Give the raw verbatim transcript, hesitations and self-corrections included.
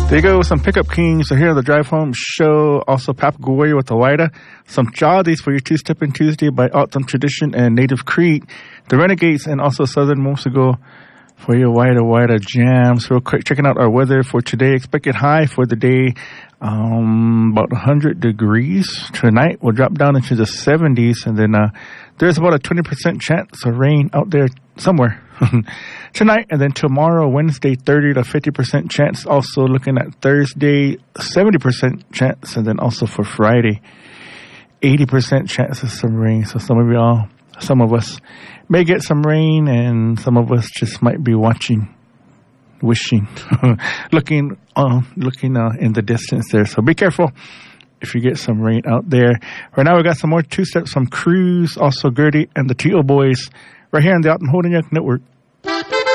There you go, some Pickup Kings are here on the Drive Home Show. Also, Papagoya with the Waida. Some Jollies for your Two-Stepping Tuesday by Autumn Tradition and Native Creek. The Renegades and also Southern Musical for your Waida Waida jams. Real quick, checking out our weather for today. Expected high for the day, um, about one hundred degrees. Tonight, we'll drop down into the seventies. And then uh, there's about a twenty percent chance of rain out there somewhere. Tonight, and then tomorrow, Wednesday, thirty to fifty percent chance. Also looking at Thursday, seventy percent chance. And then also for Friday, eighty percent chance of some rain. So some of y'all, some of us may get some rain, and some of us just might be watching, wishing, looking, uh, looking uh, in the distance there. So be careful if you get some rain out there. Right now, we got some more two-steps from Cruz, also Gertie and the Trio Boys, right here on the Alton Holding Network.